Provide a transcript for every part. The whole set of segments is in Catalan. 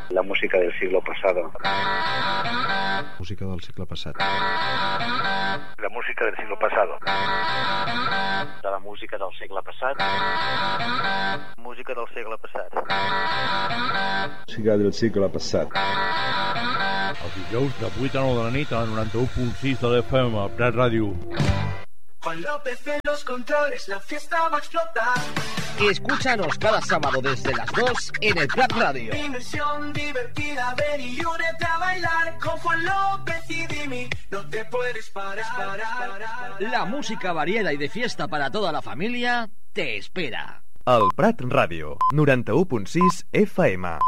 La música del siglo pasado. Música del segle passat. La música del siglo pasado. De la música del segle passat. Música del segle passat. Música del segle passat. Els dijous de 8 a 9 de la nit a 91.6 de l'FM, a Prat Ràdio. Juan López en los controles, la fiesta va a explotar. Escúchanos cada sábado desde las 2 en el Prat Radio. Dimensión divertida, ven y únete a bailar con Juan López y Dimi. No te puedes parar. La música variada y de fiesta para toda la familia te espera. El Prat Ràdio, 91.6 FM.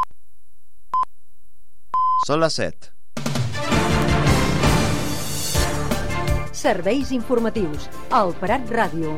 Són les 7. Serveis informatius. El Prat Ràdio.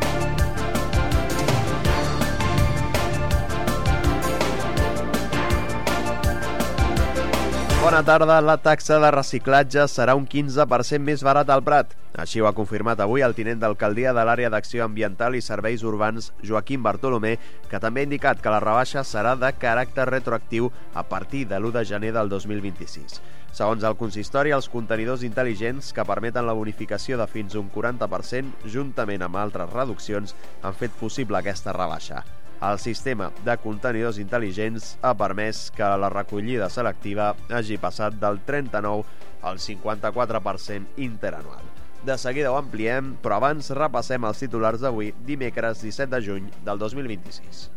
Bona tarda. La taxa de reciclatge serà un 15% més barat al Prat. Així ho ha confirmat avui el tinent d'alcaldia de l'àrea d'acció ambiental i serveis urbans, Joaquim Bartolomé, que també ha indicat que la rebaixa serà de caràcter retroactiu a partir de l'1 de gener del 2026. Segons el consistori, els contenidors intel·ligents que permeten la bonificació de fins un 40%, juntament amb altres reduccions, han fet possible aquesta rebaixa. El sistema de contenidors intel·ligents ha permès que la recollida selectiva hagi passat del 39 al 54% interanual. De seguida ho ampliem, però abans repassem els titulars d'avui, dimecres 17 de juny del 2026.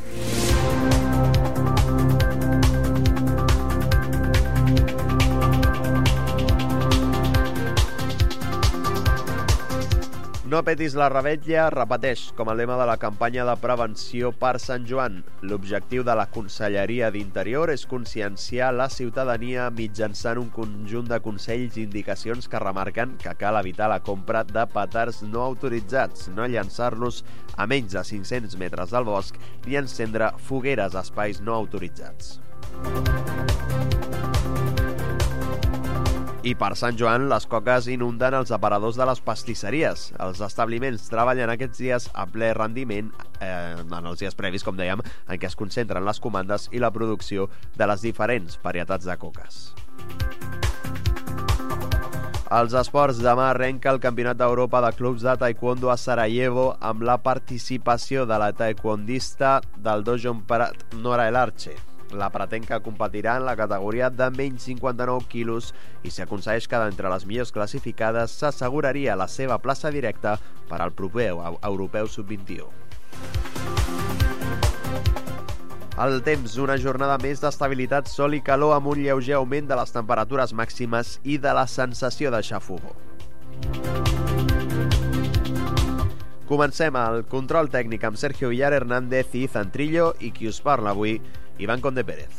No petis la revetlla repeteix com a lema de la campanya de prevenció per Sant Joan. L'objectiu de la Conselleria d'Interior és conscienciar la ciutadania mitjançant un conjunt de consells i indicacions que remarquen que cal evitar la compra de petards no autoritzats, no llançar-los a menys de 500 metres del bosc ni encendre fogueres a espais no autoritzats. I per Sant Joan, les coques inunden els aparadors de les pastisseries. Els establiments treballen aquests dies a ple rendiment, en els dies previs, com dèiem, en què es concentren les comandes i la producció de les diferents varietats de coques. Als esports, demà arrenca el Campionat d'Europa de Clubs de Taekwondo a Sarajevo amb la participació de la taekwondista del dojo Prat, Nora Elarche. La pratenca competirà en la categoria de menys 59 quilos i si aconsegueix quedar entre les millors classificades s'asseguraria la seva plaça directa per al proper europeu sub-21. El temps, una jornada més d'estabilitat, sol i calor amb un lleuger augment de les temperatures màximes i de la sensació de xafogor. Comencem el control tècnic amb Sergio Villar Hernández i Izan Trillo i qui us parla avui, Iván Conde Pérez.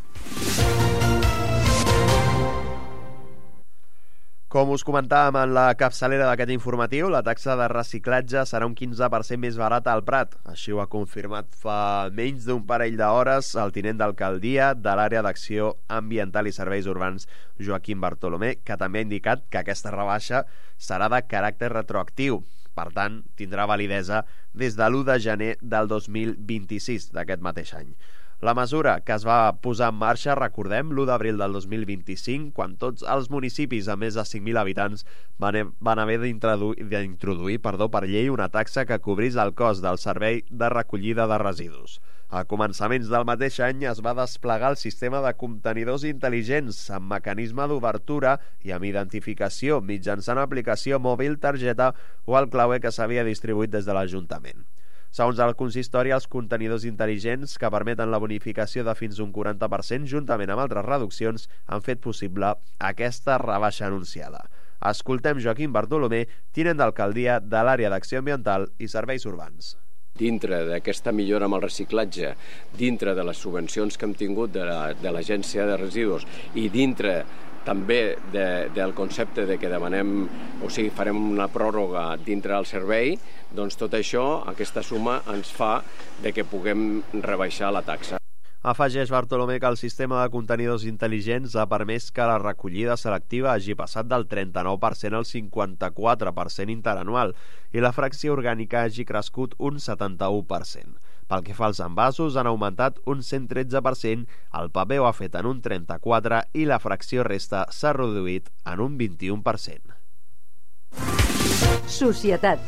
Com us comentàvem en la capçalera d'aquest informatiu, la taxa de reciclatge serà un 15% més barata al Prat. Així ho ha confirmat fa menys d'un parell d'hores el tinent d'alcaldia de l'àrea d'acció ambiental i serveis urbans, Joaquim Bartolomé, que també ha indicat que aquesta rebaixa serà de caràcter retroactiu. Per tant, tindrà validesa des de l'1 de gener del 2026 d'aquest mateix any. La mesura que es va posar en marxa, recordem, l'1 d'abril del 2025, quan tots els municipis amb més de 5.000 habitants van haver d'introduir per llei una taxa que cobrís el cost del servei de recollida de residus. A començaments del mateix any es va desplegar el sistema de contenidors intel·ligents amb mecanisme d'obertura i amb identificació mitjançant aplicació mòbil, targeta o el clauer que s'havia distribuït des de l'Ajuntament. Segons el consistori, els contenidors intel·ligents que permeten la bonificació de fins un 40%, juntament amb altres reduccions, han fet possible aquesta rebaixa anunciada. Escoltem Joaquim Bartolomé, tinent d'alcaldia de l'àrea d'acció ambiental i serveis urbans. Dintre d'aquesta millora amb el reciclatge, dintre de les subvencions que hem tingut de l'Agència de Residus i dintre també del concepte de que demanem, o sigui, farem una pròrroga dintre del servei, doncs tot això, aquesta suma, ens fa de que puguem rebaixar la taxa. Afegeix Bartolomé que el sistema de contenidors intel·ligents ha permès que la recollida selectiva hagi passat del 39% al 54% interanual i la fracció orgànica hagi crescut un 71%. Pel que fa als envasos, han augmentat un 113%, el paper ho ha fet en un 34% i la fracció resta s'ha reduït en un 21%. Societat.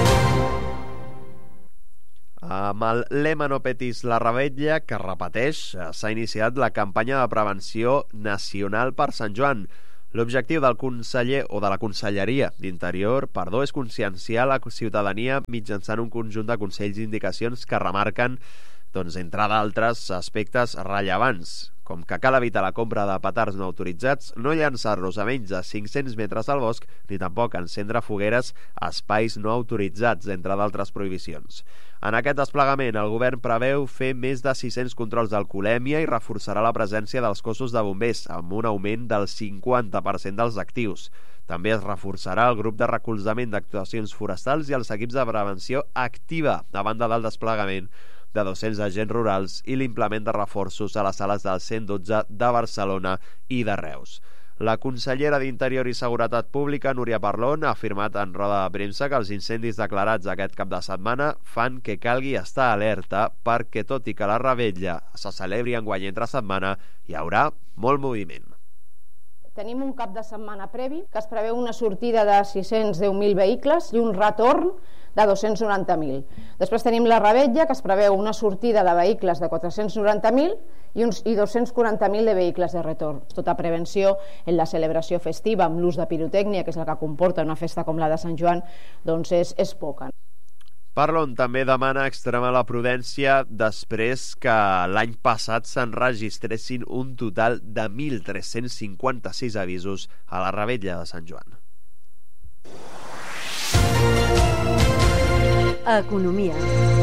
Amb el lema No petis la rebetlla, que repeteix, s'ha iniciat la campanya de prevenció nacional per Sant Joan. L'objectiu del conseller o de la Conselleria d'Interior, és conscienciar la ciutadania mitjançant un conjunt de consells i indicacions que remarquen, entre d'altres aspectes rellevants, com que cal evitar la compra de petards no autoritzats, no llançar-los a menys de 500 metres del bosc, ni tampoc encendre fogueres a espais no autoritzats, entre d'altres prohibicions. En aquest desplegament, el govern preveu fer més de 600 controls d'alcoholèmia i reforçarà la presència dels cossos de bombers, amb un augment del 50% dels actius. També es reforçarà el grup de recolzament d'actuacions forestals i els equips de prevenció activa, a banda del desplegament de 200 agents rurals i l'implement de reforços a les sales del 112 de Barcelona i de Reus. La consellera d'Interior i Seguretat Pública, Núria Parlon, ha afirmat en roda de premsa que els incendis declarats aquest cap de setmana fan que calgui estar alerta perquè, tot i que la revetlla se celebri enguany entre setmana, hi haurà molt moviment. Tenim un cap de setmana previ que es preveu una sortida de 610.000 vehicles i un retorn de 290.000. Després tenim la revetlla, que es preveu una sortida de vehicles de 490.000 i 240.000 de vehicles de retorn. Tota prevenció en la celebració festiva amb l'ús de pirotècnia, que és el que comporta una festa com la de Sant Joan, doncs és poca. Parlon també demana extremar la prudència després que l'any passat s'enregistressin un total de 1.356 avisos a la revetlla de Sant Joan. Economia.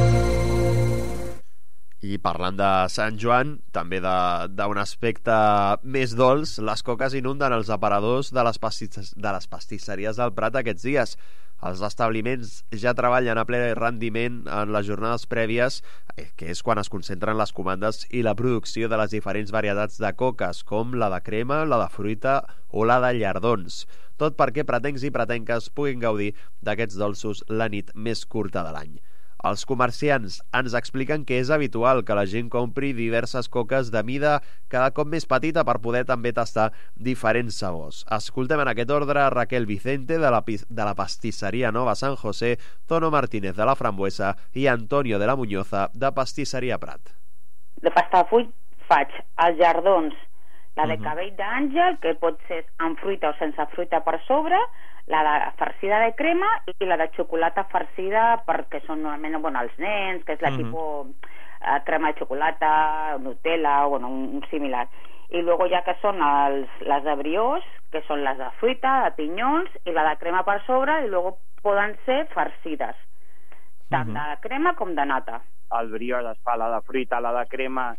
I parlant de Sant Joan, també d'un aspecte més dolç, les coques inunden els aparadors de les pastisseries del Prat aquests dies. Els establiments ja treballen a ple rendiment en les jornades prèvies, que és quan es concentren les comandes i la producció de les diferents varietats de coques, com la de crema, la de fruita o la de llardons. Tot perquè pretencs i pretenques puguin gaudir d'aquests dolços la nit més curta de l'any. Els comerciants ens expliquen que és habitual que la gent compri diverses coques de mida cada cop més petita per poder també tastar diferents sabors. Escoltem en aquest ordre a Raquel Vicente de la pastisseria Nova San José, Tono Martínez de la Frambuesa i Antonio de la Muñoza de Pastisseria Prat. De pasta de full faig els llardons, la de cabell d'àngel, que pot ser amb fruita o sense fruita per sobre, la de farcida de crema i la de xocolata farcida, perquè són normalment els nens, que és la tipus crema de xocolata, Nutella, un similar. I luego ja que són les de brioix, que són les de fruita, de pinyons, i la de crema per sobre, i luego poden ser farcides, tant de crema com de nata. El brioix es fa la de fruita, la de crema,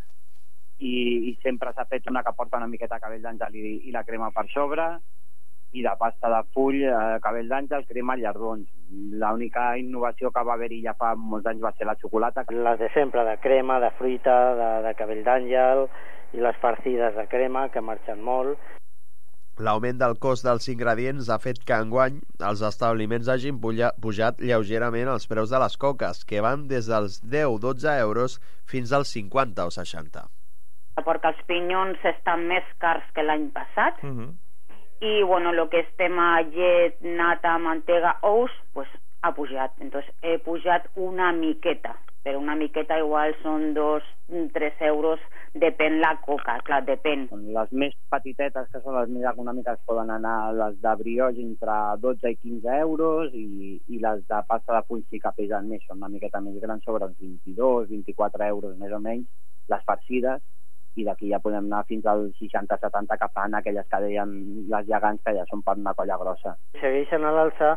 i sempre s'ha fet una que porta una miqueta de cabell d'àngel i la crema per sobre, i de pasta de full, cabell d'àngel, crema, llardons. L'única innovació que va haver-hi ja fa molts anys va ser la xocolata. Les de sempre, de crema, de fruita, de cabell d'àngel, i les farcides de crema, que marxen molt. L'augment del cost dels ingredients ha fet que enguany els establiments hagin pujat lleugerament els preus de les coques, que van des dels 10-12 euros fins als 50 o 60. Perquè els pinyons estan més cars que l'any passat, y lo que es tema llet, nata, mantega, ous, pues ha pujat. Entonces he pujat una miqueta, però una miqueta igual són 2-3 euros, depèn la coca, clar, depèn. Les més petitetes, que són les més econòmiques, poden anar les de brioix entre 12 i 15 euros, i les de pasta de full sí que pesen més, són una miqueta més grans, sobre els 22-24 euros més o menys, les farcides, i d'aquí ja podem anar fins als 60-70 que fan aquelles que deien les gegants, que ja són per una colla grossa. Segueixen a l'alça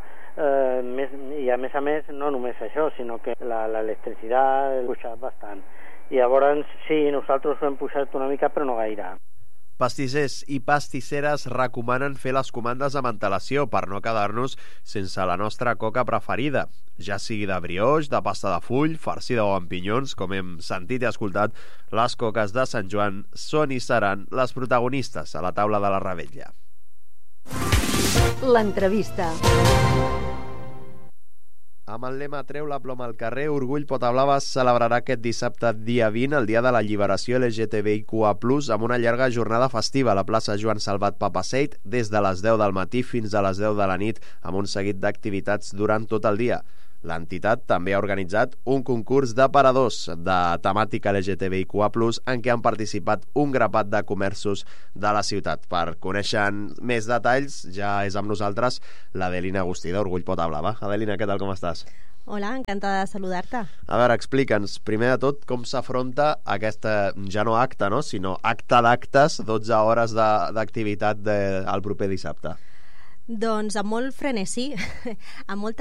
i a més no només això, sinó que l'electricitat ha pujat bastant. I llavors sí, nosaltres ho hem pujat una mica però no gaire. Pastissers i pastisseres recomanen fer les comandes amb antelació per no quedar-nos sense la nostra coca preferida, ja sigui de brioix, de pasta de full, farcida o amb pinyons. Com hem sentit i escoltat, les coques de Sant Joan són i seran les protagonistes a la taula de la revetlla. L'entrevista. Amb el lema Treu la ploma al carrer, Orgull Potablava celebrarà aquest dissabte dia 20 el dia de l'alliberació LGTBIQA+, amb una llarga jornada festiva a la plaça Joan Salvat Papaseit des de les 10 del matí fins a les 10 de la nit, amb un seguit d'activitats durant tot el dia. L'entitat també ha organitzat un concurs d'aparadors de temàtica LGTBIQA+, en què han participat un grapat de comerços de la ciutat. Per conèixer més detalls, ja és amb nosaltres l'Adelina Agustí d'Orgull Potablava. Adelina, què tal, com estàs? Hola, encantada de saludar-te. A veure, explica'ns, primer de tot, com s'afronta aquesta, ja no acte, no?, sinó acte d'actes, 12 hores d'activitat el proper dissabte. Doncs amb molt frenesí, amb molta